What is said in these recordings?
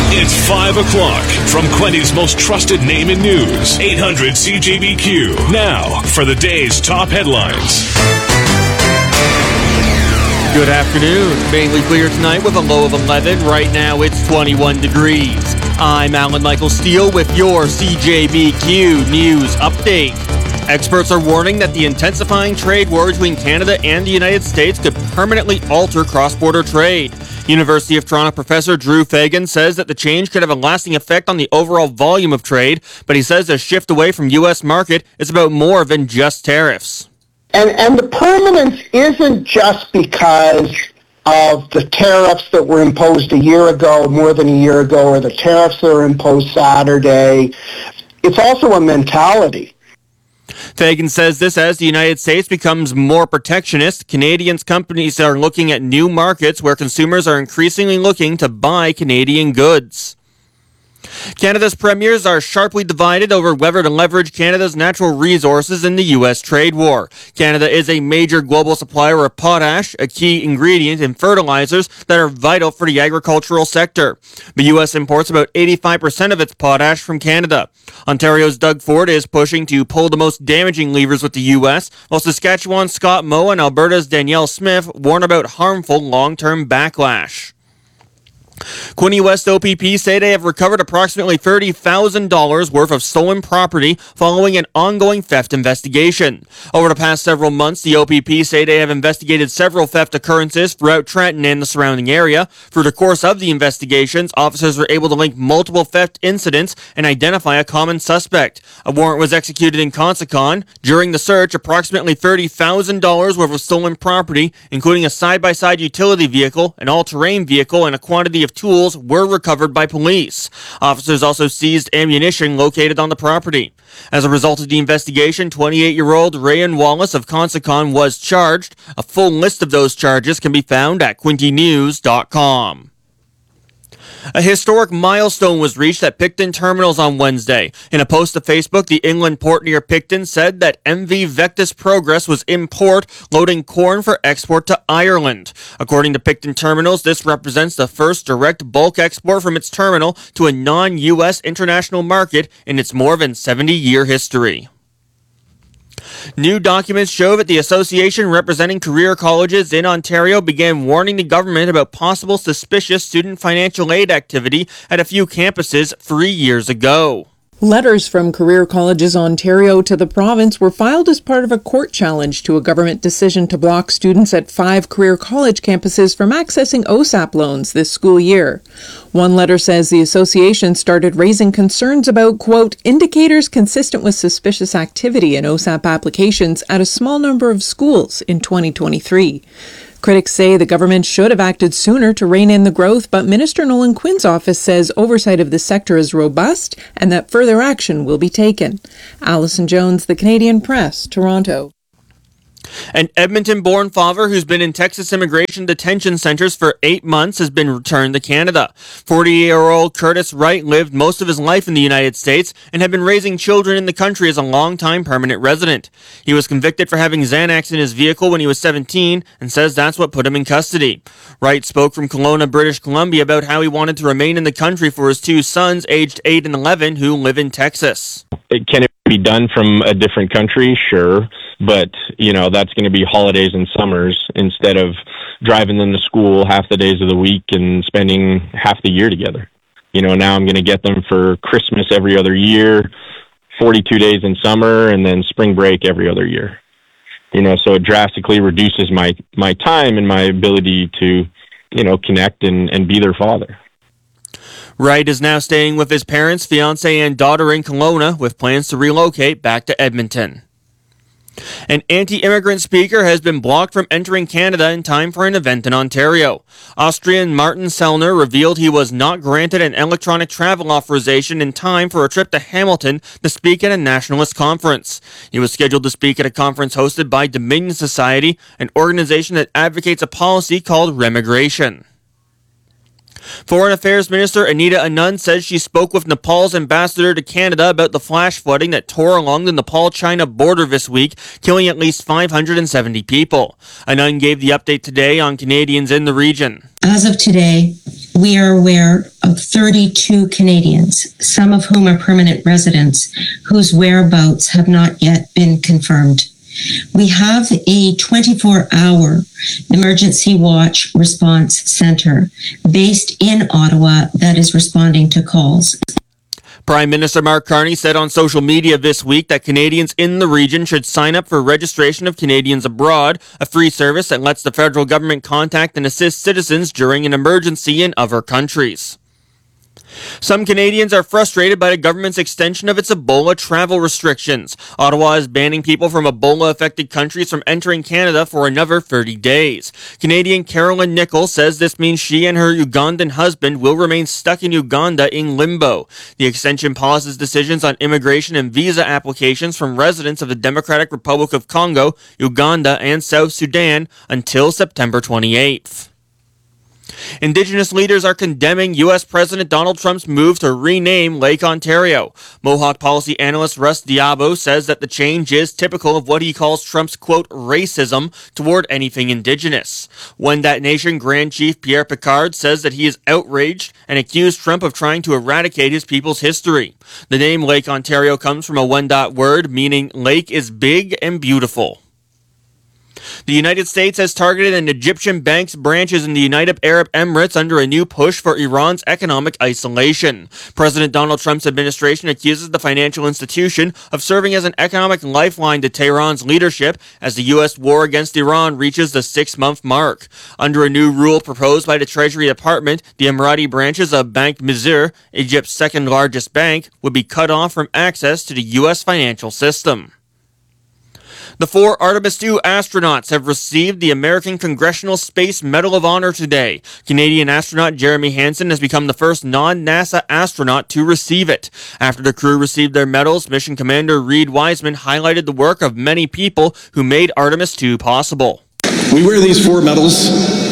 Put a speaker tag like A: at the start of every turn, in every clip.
A: It's 5 o'clock from Quinty's most trusted name in news, 800 CJBQ. Now, for the day's top headlines.
B: Good afternoon. Mainly clear tonight with a low of 11. Right now, it's 21 degrees. I'm Alan Michael Steele with your CJBQ News Update. Experts are warning that the intensifying trade war between Canada and the United States could permanently alter cross-border trade. University of Toronto professor Drew Fagan says that the change could have a lasting effect on the overall volume of trade, but he says a shift away from U.S. market is about more than just tariffs.
C: And the permanence isn't just because of the tariffs that were imposed a year ago, more than a year ago, or the tariffs that were imposed Saturday. It's also a mentality.
B: Fagan says this as the United States becomes more protectionist. Canadian companies are looking at new markets where consumers are increasingly looking to buy Canadian goods. Canada's premiers are sharply divided over whether to leverage Canada's natural resources in the U.S. trade war. Canada is a major global supplier of potash, a key ingredient in fertilizers that are vital for the agricultural sector. The U.S. imports about 85% of its potash from Canada. Ontario's Doug Ford is pushing to pull the most damaging levers with the U.S., while Saskatchewan's Scott Moe and Alberta's Danielle Smith warn about harmful long-term backlash. Quinte West OPP say they have recovered approximately $30,000 worth of stolen property following an ongoing theft investigation. Over the past several months, the OPP say they have investigated several theft occurrences throughout Trenton and the surrounding area. Through the course of the investigations, officers were able to link multiple theft incidents and identify a common suspect. A warrant was executed in Consacon. During the search, approximately $30,000 worth of stolen property, including a side-by-side utility vehicle, an all-terrain vehicle, and a quantity of tools were recovered by police. Officers also seized ammunition located on the property. As a result of the investigation, 28-year-old Rayan Wallace of Consacon was charged. A full list of those charges can be found at quintynews.com. A historic milestone was reached at Picton Terminals on Wednesday. In a post to Facebook, the inland port near Picton said that MV Vectis Progress was in port loading corn for export to Ireland. According to Picton Terminals, this represents the first direct bulk export from its terminal to a non-U.S. international market in its more than 70-year history. New documents show that the association representing career colleges in Ontario began warning the government about possible suspicious student financial aid activity at a few campuses 3 years ago.
D: Letters from Career Colleges Ontario to the province were filed as part of a court challenge to a government decision to block students at 5 career college campuses from accessing OSAP loans this school year. One letter says the association started raising concerns about, quote, indicators consistent with suspicious activity in OSAP applications at a small number of schools in 2023. Critics say the government should have acted sooner to rein in the growth, but Minister Nolan Quinn's office says oversight of the sector is robust and that further action will be taken. Alison Jones, The Canadian Press, Toronto.
B: An Edmonton-born father who's been in Texas immigration detention centers for 8 months has been returned to Canada. 40-year-old Curtis Wright lived most of his life in the United States and had been raising children in the country as a long-time permanent resident. He was convicted for having Xanax in his vehicle when he was 17 and says that's what put him in custody. Wright spoke from Kelowna, British Columbia about how he wanted to remain in the country for his 2 sons, aged 8 and 11, who live in Texas.
E: Can it be done from a different country? Sure. But, that's going to be holidays and summers instead of driving them to school half the days of the week and spending half the year together. Now I'm going to get them for Christmas every other year, 42 days in summer, and then spring break every other year. So it drastically reduces my time and my ability to, connect and be their father.
B: Wright is now staying with his parents, fiancé, and daughter in Kelowna with plans to relocate back to Edmonton. An anti-immigrant speaker has been blocked from entering Canada in time for an event in Ontario. Austrian Martin Sellner revealed he was not granted an electronic travel authorization in time for a trip to Hamilton to speak at a nationalist conference. He was scheduled to speak at a conference hosted by Dominion Society, an organization that advocates a policy called remigration. Foreign Affairs Minister Anita Anand says she spoke with Nepal's ambassador to Canada about the flash flooding that tore along the Nepal-China border this week, killing at least 570 people. Anand gave the update today on Canadians in the region.
F: As of today, we are aware of 32 Canadians, some of whom are permanent residents, whose whereabouts have not yet been confirmed. We have a 24-hour emergency watch response center based in Ottawa that is responding to calls.
B: Prime Minister Mark Carney said on social media this week that Canadians in the region should sign up for registration of Canadians abroad, a free service that lets the federal government contact and assist citizens during an emergency in other countries. Some Canadians are frustrated by the government's extension of its Ebola travel restrictions. Ottawa is banning people from Ebola-affected countries from entering Canada for another 30 days. Canadian Carolyn Nichols says this means she and her Ugandan husband will remain stuck in Uganda in limbo. The extension pauses decisions on immigration and visa applications from residents of the Democratic Republic of Congo, Uganda, and South Sudan until September 28th. Indigenous leaders are condemning U.S. President Donald Trump's move to rename Lake Ontario. Mohawk policy analyst Russ Diabo says that the change is typical of what he calls Trump's, quote, racism toward anything Indigenous. Wendat Nation Grand Chief Pierre Picard says that he is outraged and accused Trump of trying to eradicate his people's history. The name Lake Ontario comes from a Wendat word meaning lake is big and beautiful. The United States has targeted an Egyptian bank's branches in the United Arab Emirates under a new push for Iran's economic isolation. President Donald Trump's administration accuses the financial institution of serving as an economic lifeline to Tehran's leadership as the U.S. war against Iran reaches the 6-month mark. Under a new rule proposed by the Treasury Department, the Emirati branches of Bank Mizr, Egypt's second-largest bank, would be cut off from access to the U.S. financial system. The 4 Artemis II astronauts have received the American Congressional Space Medal of Honor today. Canadian astronaut Jeremy Hansen has become the first non-NASA astronaut to receive it. After the crew received their medals, Mission Commander Reed Wiseman highlighted the work of many people who made Artemis II possible.
G: We wear these 4 medals,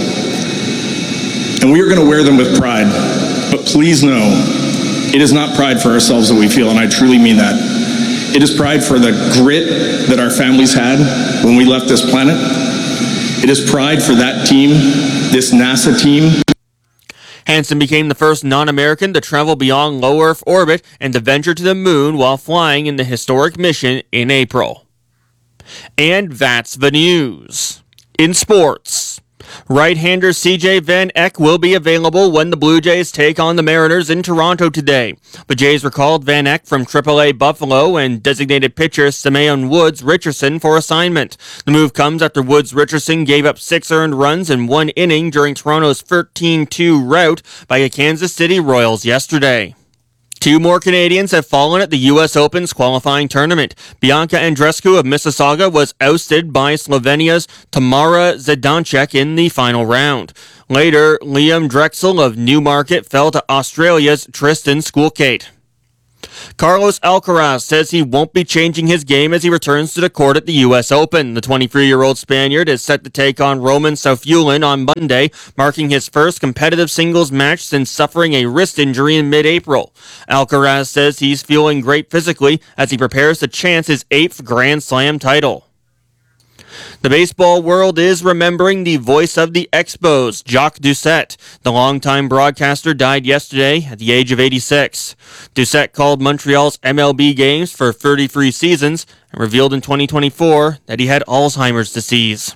G: and we are going to wear them with pride. But please know, it is not pride for ourselves that we feel, and I truly mean that. It is pride for the grit that our families had when we left this planet. It is pride for that team, this NASA team.
B: Hansen became the first non-American to travel beyond low Earth orbit and to venture to the moon while flying in the historic mission in April. And that's the news. In sports, right-hander C.J. Van Eck will be available when the Blue Jays take on the Mariners in Toronto today. The Jays recalled Van Eck from AAA Buffalo and designated pitcher Simeon Woods Richardson for assignment. The move comes after Woods Richardson gave up 6 earned runs in 1 inning during Toronto's 13-2 rout by the Kansas City Royals yesterday. 2 more Canadians have fallen at the U.S. Open's qualifying tournament. Bianca Andreescu of Mississauga was ousted by Slovenia's Tamara Zidansek in the final round. Later, Liam Drexel of Newmarket fell to Australia's Tristan Schoolkate. Carlos Alcaraz says he won't be changing his game as he returns to the court at the U.S. Open. The 23-year-old Spaniard is set to take on Roman Saufulin on Monday, marking his first competitive singles match since suffering a wrist injury in mid-April. Alcaraz says he's feeling great physically as he prepares to chance his 8th Grand Slam title. The baseball world is remembering the voice of the Expos, Jacques Doucette. The longtime broadcaster died yesterday at the age of 86. Doucette called Montreal's MLB games for 33 seasons and revealed in 2024 that he had Alzheimer's disease.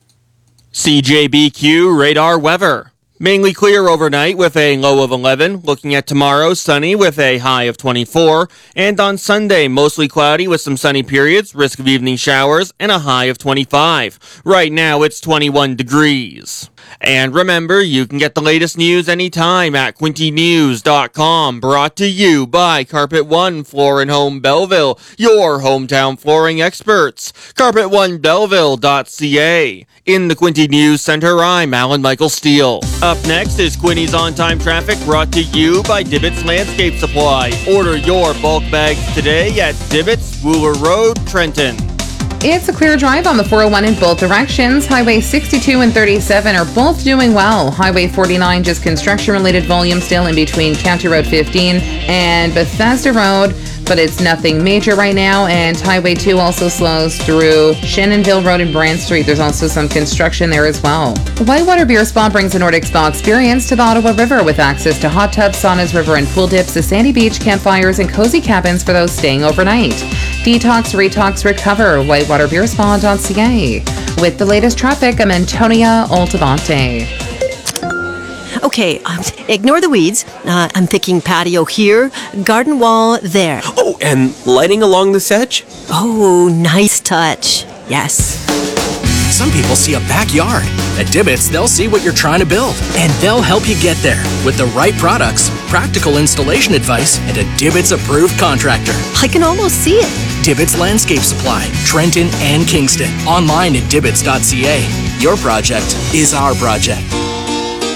B: CJBQ radar weather. Mainly clear overnight with a low of 11. Looking at tomorrow, sunny with a high of 24. And on Sunday, mostly cloudy with some sunny periods, risk of evening showers, and a high of 25. Right now, it's 21 degrees. And remember, you can get the latest news anytime at QuintyNews.com. Brought to you by Carpet One Floor & Home Belleville, your hometown flooring experts. CarpetOneBelleville.ca. In the Quinty News Center, I'm Alan Michael Steele. Up next is Quinty's On-Time Traffic, brought to you by Dibbits Landscape Supply. Order your bulk bags today at Dibbits, Wooler Road, Trenton.
H: It's a clear drive on the 401 in both directions. Highway 62 and 37 are both doing well. Highway 49 just construction-related volume still in between County Road 15 and Bethesda Road. but it's nothing major right now. And Highway 2 also slows through Shannonville Road and Brand Street. There's also some construction there as well. Whitewater Beer Spa brings a Nordic spa experience to the Ottawa River with access to hot tubs, saunas, river and pool dips, a sandy beach, campfires, and cozy cabins for those staying overnight. Detox, retox, recover. WhitewaterBeerSpa.ca. With the latest traffic, I'm Antonia Altavante.
I: Okay, ignore the weeds. I'm thinking patio here, garden wall there.
J: Oh, and lighting along this edge?
I: Oh, nice touch. Yes.
K: Some people see a backyard. At Dibbets, they'll see what you're trying to build, and they'll help you get there with the right products, practical installation advice, and a Dibbets-approved contractor.
I: I can almost see it.
K: Dibbets Landscape Supply, Trenton and Kingston. Online at Dibbets.ca. Your project is our project.